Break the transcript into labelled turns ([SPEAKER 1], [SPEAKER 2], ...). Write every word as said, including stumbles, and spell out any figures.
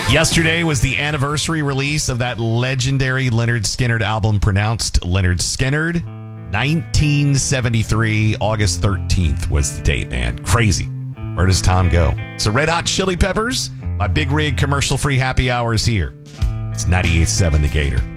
[SPEAKER 1] Yesterday was the anniversary release of that legendary Lynyrd Skynyrd album, pronounced Lynyrd Skynyrd. nineteen seventy-three, August thirteenth was the date, man. Crazy. Where does time go? So Red Hot Chili Peppers, my Big Rig commercial-free happy hour is here. It's ninety-eight point seven The Gator.